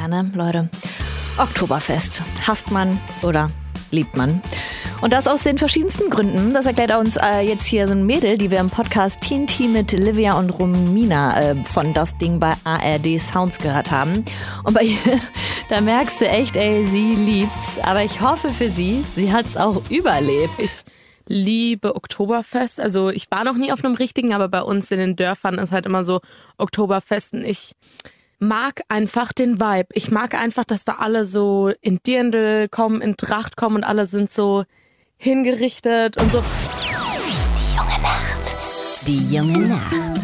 Ja, ne, Leute. Oktoberfest. Hasst man oder liebt man? Und das aus den verschiedensten Gründen. Das erklärt uns jetzt hier so ein Mädel, die wir im Podcast TNT mit Livia und Romina von Das Ding bei ARD Sounds gehört haben. Und bei ihr, da merkst du echt, ey, sie liebt's. Aber ich hoffe für sie hat's auch überlebt. Ich liebe Oktoberfest. Also ich war noch nie auf einem richtigen, aber bei uns in den Dörfern ist halt immer so Oktoberfesten. Ich mag einfach den Vibe. Ich mag einfach, dass da alle so in Dirndl kommen, in Tracht kommen und alle sind so hingerichtet und so. Die junge Nacht. Die junge Nacht.